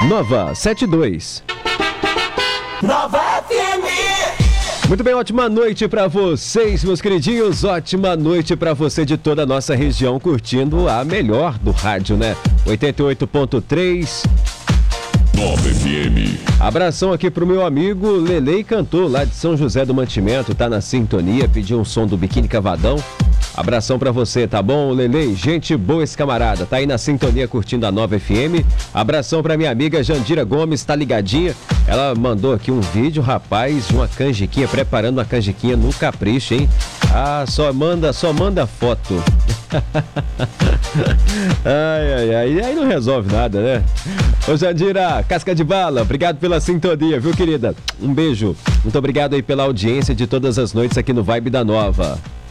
Nova 72. Nova FM. Muito bem, ótima noite pra vocês, meus queridinhos. Ótima noite pra você de toda a nossa região, curtindo a melhor do rádio, né? 88.3 Nova FM. Abração aqui pro meu amigo Lelei Cantor, lá de São José do Mantimento, tá na sintonia, pediu um som do Biquíni Cavadão. Abração pra você, tá bom, Lelei? Gente boa esse camarada, tá aí na sintonia curtindo a Nova FM. Abração pra minha amiga Jandira Gomes, tá ligadinha? Ela mandou aqui um vídeo, rapaz, uma canjiquinha, preparando uma canjiquinha no capricho, hein? Ah, só manda foto. Ai, aí não resolve nada, né? Ô Jandira, casca de bala, obrigado pela sintonia, viu, querida? Um beijo. Muito obrigado aí pela audiência de todas as noites aqui no Vibe da Nova.